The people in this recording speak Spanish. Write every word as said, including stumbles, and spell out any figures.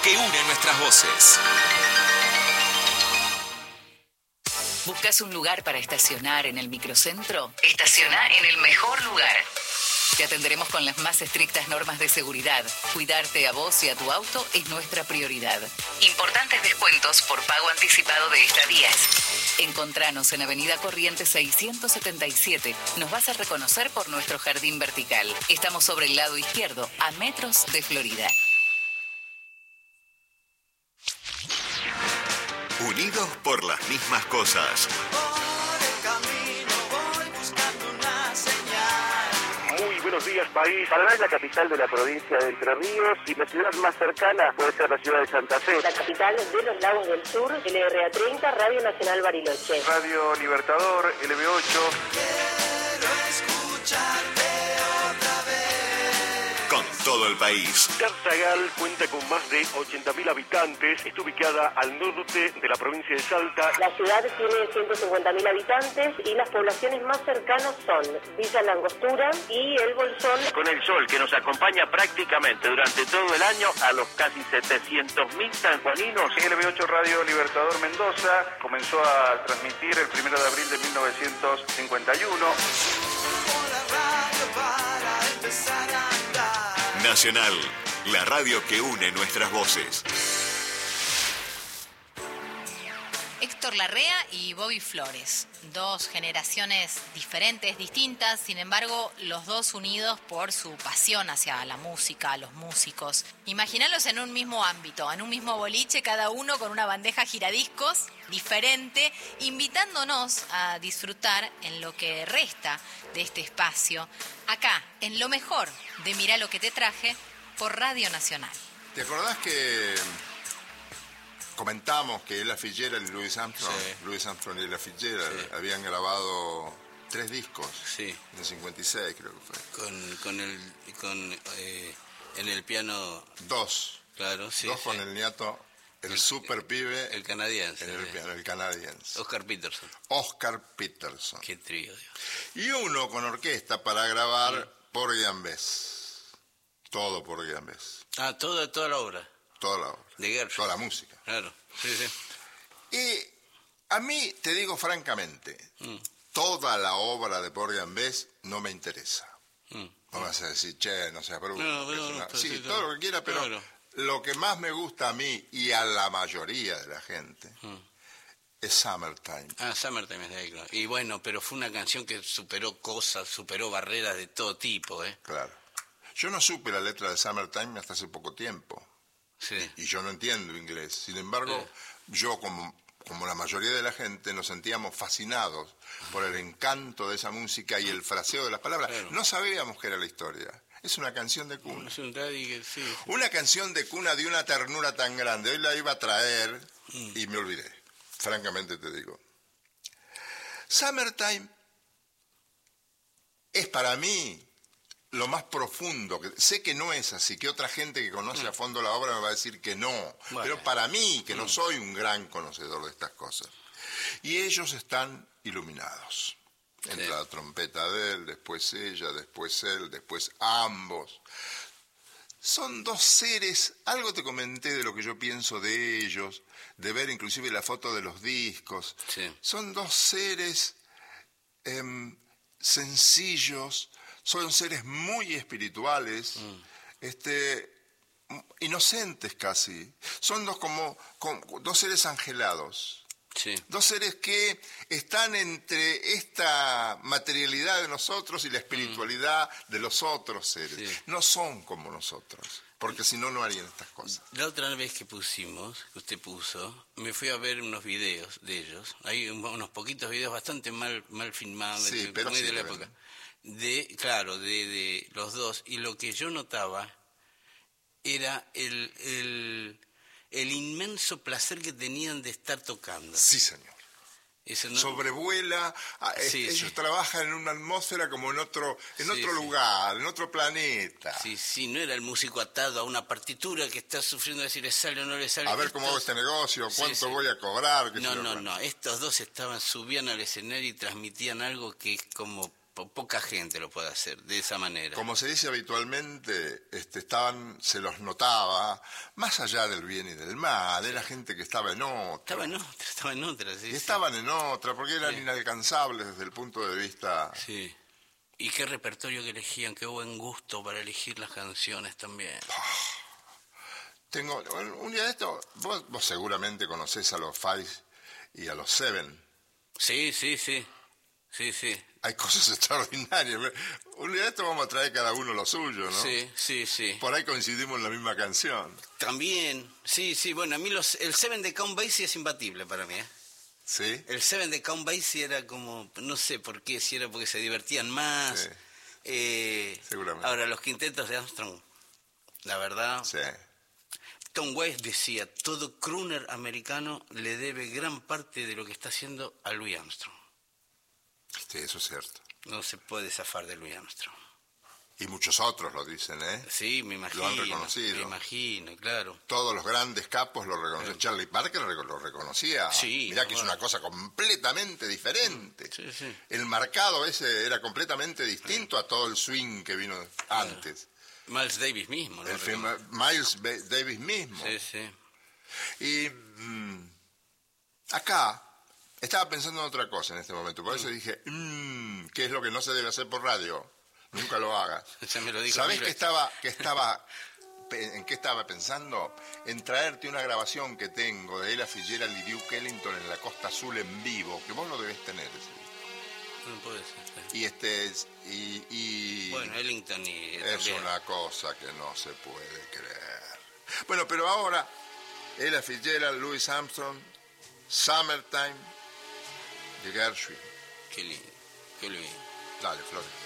que une nuestras voces. ¿Buscas un lugar para estacionar en el microcentro? Estaciona en el mejor lugar. Te atenderemos con las más estrictas normas de seguridad. Cuidarte a vos y a tu auto es nuestra prioridad. Importantes descuentos por pago anticipado de estadías. Encontranos en Avenida Corrientes seiscientos setenta y siete. Nos vas a reconocer por nuestro jardín vertical. Estamos sobre el lado izquierdo, a metros de Florida. Unidos por las mismas cosas. Buenos días, país. Paraná es la capital de la provincia de Entre Ríos y la ciudad más cercana puede ser la ciudad de Santa Fe. La capital de los Lagos del Sur, L R A treinta, Radio Nacional Bariloche. Radio Libertador, L B ocho. Quiero escucharte otra vez. Con todo el país. Tartagal cuenta con más de ochenta mil habitantes. Está ubicada al norte de la provincia de Salta. La ciudad tiene ciento cincuenta mil habitantes y las poblaciones más cercanas son Villa Langostura y El Bolsón. Con el sol que nos acompaña prácticamente durante todo el año a los casi setecientos mil sanjuaninos. L B ocho Radio Libertador Mendoza comenzó a transmitir el primero de abril de mil novecientos cincuenta y uno. Nacional, la radio que une nuestras voces. Héctor Larrea y Bobby Flores, dos generaciones diferentes, distintas, sin embargo, los dos unidos por su pasión hacia la música, los músicos. Imaginalos en un mismo ámbito, en un mismo boliche, cada uno con una bandeja giradiscos diferente, invitándonos a disfrutar en lo que resta de este espacio, acá, en lo mejor de Mirá lo que te traje, por Radio Nacional. ¿Te acordás que comentamos que Ella Fitzgerald y Louis Armstrong, sí. Louis Armstrong y Ella Fitzgerald sí. habían grabado tres discos? Sí. En el cincuenta y seis creo que fue. Con, con el, con, eh, en el piano... Dos. Claro, sí. Dos sí. con el niato, el, el super pibe. El canadiense. En el piano, el canadiense. Oscar Peterson. Oscar Peterson. Qué trío, Dios. Y uno con orquesta para grabar sí. Porgy and Bess. Todo Porgy and Bess. Ah, toda, toda la obra. Toda la obra. De Gershwin. Toda la música. Claro, sí, sí. Y a mí, te digo francamente, mm. toda la obra de Porgy and Bess no me interesa. Mm. No me vas a decir, che, no seas bruto. No, no, una... no, sí, sí, todo lo que quiera, pero claro. Lo que más me gusta a mí y a la mayoría de la gente mm. es Summertime. Ah, Summertime, es claro. Y bueno, pero fue una canción que superó cosas, superó barreras de todo tipo, ¿eh? Claro. Yo no supe la letra de Summertime hasta hace poco tiempo. Sí. Y yo no entiendo inglés. Sin embargo, sí. yo como, como la mayoría de la gente nos sentíamos fascinados por el encanto de esa música y el fraseo de las palabras. Claro. No sabíamos qué era la historia. Es una canción de cuna. Es un daddy, sí. Una canción de cuna de una ternura tan grande. Hoy la iba a traer mm. y me olvidé. Francamente te digo. Summertime es para mí lo más profundo. Sé que no es así, que otra gente que conoce mm. a fondo la obra me va a decir que no. Bueno. Pero para mí, que no soy un gran conocedor de estas cosas. Y ellos están iluminados. Entra sí. la trompeta de él, después ella, después él, después ambos. Son dos seres, algo te comenté de lo que yo pienso de ellos, de ver inclusive la foto de los discos. Sí. Son dos seres eh, sencillos, son seres muy espirituales, mm. este, inocentes casi. Son dos como, como dos seres angelados. Sí. Dos seres que están entre esta materialidad de nosotros y la espiritualidad mm. de los otros seres. Sí. No son como nosotros, porque si no, no harían estas cosas. La otra vez que pusimos, que usted puso, me fui a ver unos videos de ellos. Hay unos poquitos videos bastante mal, mal filmados, sí, de, pero muy sí, de la época. De, claro, de, de los dos. Y lo que yo notaba era el... el el inmenso placer que tenían de estar tocando. Sí, señor. Eso no... Sobrevuela, sí, ellos sí. trabajan en una atmósfera como en otro en sí, otro sí. lugar, en otro planeta. Sí, sí, no era el músico atado a una partitura que está sufriendo de si le sale o no le sale. A ver estos... cómo hago este negocio, cuánto sí, sí. voy a cobrar. No, no, no, estos dos estaban, subían al escenario y transmitían algo que es como po- poca gente lo puede hacer de esa manera. Como se dice habitualmente, este, estaban, se los notaba, más allá del bien y del mal, era gente que estaba en otra. Estaba en otra, estaba en otra, sí. Y sí. estaban en otra, porque eran Sí. inalcanzables desde el punto de vista... Sí. Y qué repertorio que elegían, qué buen gusto para elegir las canciones también. Tengo, un día de esto, vos, vos seguramente conocés a los Five y a los Seven. Sí, sí, sí. Sí, sí. Hay cosas extraordinarias. Un día de esto vamos a traer cada uno lo suyo, ¿no? Sí, sí, sí. Por ahí coincidimos en la misma canción. También, sí, sí. Bueno, a mí los, el Seven de Count Basie es imbatible para mí, ¿eh? ¿Sí? El Seven de Count Basie era como, no sé por qué, si era porque se divertían más. Sí. Eh, Seguramente. Ahora, los quintetos de Armstrong, la verdad, Sí. Tom Waits decía, todo crooner americano le debe gran parte de lo que está haciendo a Louis Armstrong. Sí, eso es cierto. No se puede zafar de Louis Armstrong. Y muchos otros lo dicen, ¿eh? Sí, me imagino. Lo han reconocido. Me imagino, claro. Todos los grandes capos lo reconocen. Charlie Parker lo lo reconocía. Sí, Mirá que es bueno. una cosa completamente diferente. Sí, sí. El marcado ese era completamente distinto a todo el swing que vino antes. Miles Davis mismo, ¿no? El film- Miles Ba- Davis mismo. Sí, sí. Y mm, acá estaba pensando en otra cosa en este momento. Por eso dije, mm, ¿qué es lo que no se debe hacer por radio? Nunca lo hagas. Ya me lo dijo ¿Sabés mil que veces. estaba, que estaba, pe- en qué estaba pensando? En traerte una grabación que tengo de Ella Fitzgerald y Duke Ellington en la Costa Azul en vivo, que vos lo debés tener ese disco. No puede ser. sí. Y este es- y, y Bueno, Ellington y es también. una cosa que no se puede creer. Bueno, pero ahora Ella Fitzgerald, Louis Armstrong, Summertime de Gershwin. Qué lindo, qué lindo. Dale, Flores.